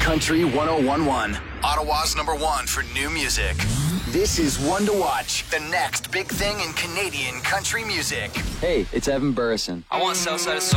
Country 1011. Ottawa's #1 for new music. This is One to Watch, the next big thing in Canadian country music. Hey, it's Evan Burrison. I want Southside of